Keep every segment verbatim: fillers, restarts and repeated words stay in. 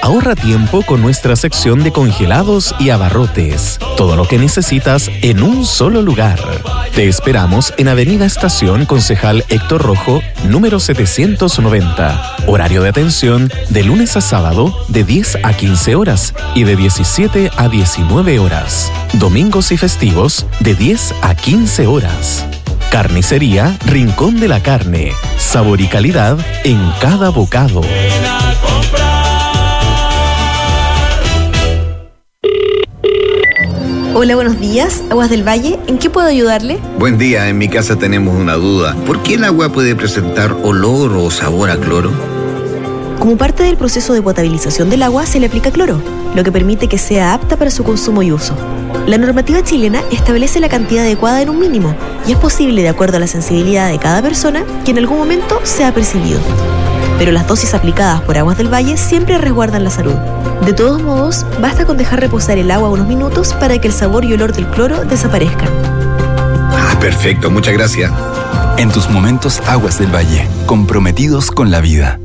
Ahorra tiempo con nuestra sección de congelados y abarrotes. Todo lo que necesitas en un solo lugar. Te esperamos en Avenida Estación Concejal Héctor Rojo, número setecientos noventa. Horario de atención de lunes a sábado de diez a quince horas y de diecisiete a diecinueve horas. Domingos y festivos de diez a quince horas. Carnicería Rincón de la Carne. Sabor y calidad en cada bocado. Hola, buenos días. Aguas del Valle, ¿en qué puedo ayudarle? Buen día, en mi casa tenemos una duda. ¿Por qué el agua puede presentar olor o sabor a cloro? Como parte del proceso de potabilización del agua, se le aplica cloro, lo que permite que sea apta para su consumo y uso. La normativa chilena establece la cantidad adecuada en un mínimo y es posible, de acuerdo a la sensibilidad de cada persona, que en algún momento sea percibido. Pero las dosis aplicadas por Aguas del Valle siempre resguardan la salud. De todos modos, basta con dejar reposar el agua unos minutos para que el sabor y olor del cloro desaparezcan. Ah, perfecto, muchas gracias. En tus momentos, Aguas del Valle, comprometidos con la vida.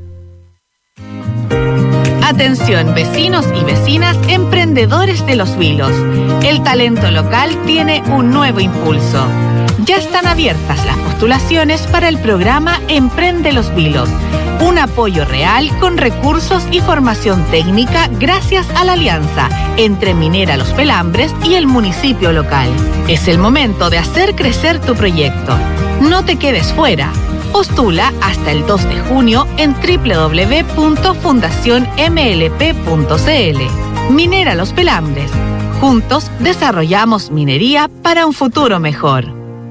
Atención, vecinos y vecinas, emprendedores de Los Vilos. El talento local tiene un nuevo impulso. Ya están abiertas las postulaciones para el programa Emprende Los Vilos, un apoyo real con recursos y formación técnica gracias a la alianza entre Minera Los Pelambres y el municipio local. Es el momento de hacer crecer tu proyecto. No te quedes fuera. Postula hasta el dos de junio en doble u doble u doble u punto fundación m l p punto c l. Minera Los Pelambres. Juntos desarrollamos minería para un futuro mejor.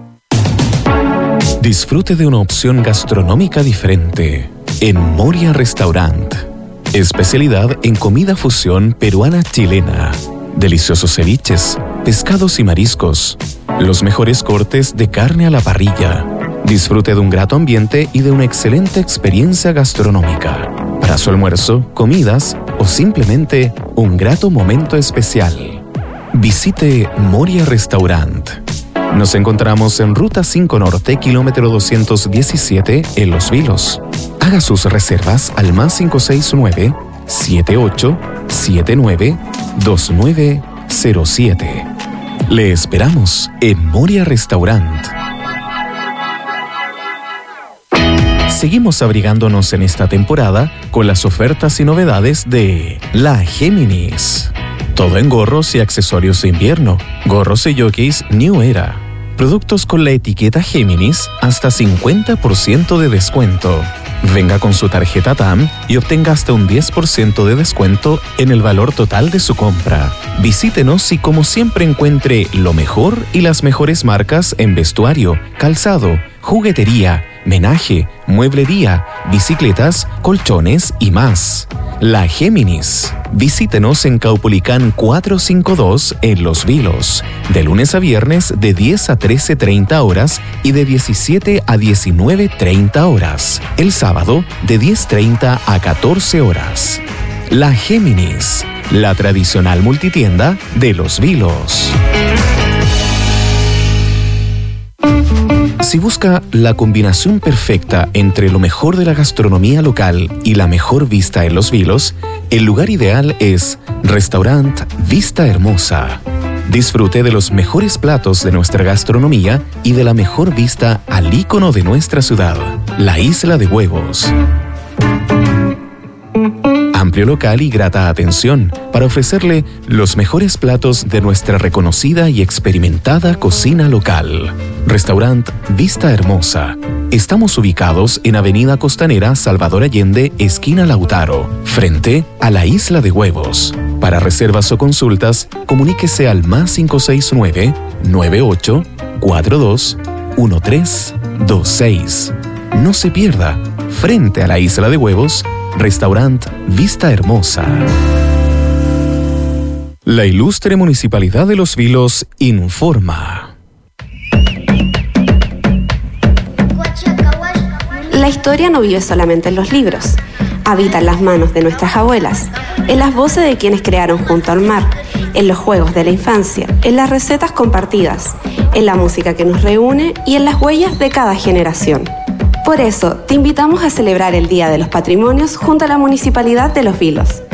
Disfrute de una opción gastronómica diferente en Moria Restaurant. Especialidad en comida fusión peruana-chilena. Deliciosos ceviches, pescados y mariscos. Los mejores cortes de carne a la parrilla. Disfrute de un grato ambiente y de una excelente experiencia gastronómica. Para su almuerzo, comidas o simplemente un grato momento especial. Visite Moria Restaurant. Nos encontramos en Ruta cinco Norte, kilómetro doscientos diecisiete, en Los Vilos. Haga sus reservas al más cinco seis nueve, siete ocho siete nueve, dos nueve cero siete. Le esperamos en Moria Restaurant. Seguimos abrigándonos en esta temporada con las ofertas y novedades de La Géminis. Todo en gorros y accesorios de invierno. Gorros y jockeys New Era. Productos con la etiqueta Géminis hasta cincuenta por ciento de descuento. Venga con su tarjeta T A M y obtenga hasta un diez por ciento de descuento en el valor total de su compra. Visítenos y como siempre encuentre lo mejor y las mejores marcas en vestuario, calzado, juguetería, menaje, mueblería, bicicletas, colchones y más. La Géminis. Visítenos en Caupolicán cuatrocientos cincuenta y dos en Los Vilos, de lunes a viernes de diez a trece treinta horas y de diecisiete a diecinueve treinta horas. El sábado de diez treinta a catorce horas. La Géminis, la tradicional multitienda de Los Vilos. Si busca la combinación perfecta entre lo mejor de la gastronomía local y la mejor vista en Los Vilos, el lugar ideal es Restaurant Vista Hermosa. Disfrute de los mejores platos de nuestra gastronomía y de la mejor vista al ícono de nuestra ciudad, la Isla de Huevos. Amplio local y grata atención para ofrecerle los mejores platos de nuestra reconocida y experimentada cocina local. Restaurant Vista Hermosa. Estamos ubicados en Avenida Costanera Salvador Allende, esquina Lautaro, frente a la Isla de Huevos. Para reservas o consultas, comuníquese al más cinco seis nueve, nueve ocho cuatro dos, uno tres dos seis. No se pierda, frente a la Isla de Huevos, Restaurant Vista Hermosa. La ilustre Municipalidad de Los Vilos informa. La historia no vive solamente en los libros. Habita en las manos de nuestras abuelas, en las voces de quienes crearon junto al mar, en los juegos de la infancia, en las recetas compartidas, en la música que nos reúne y en las huellas de cada generación. Por eso, te invitamos a celebrar el Día de los Patrimonios junto a la Municipalidad de Los Vilos.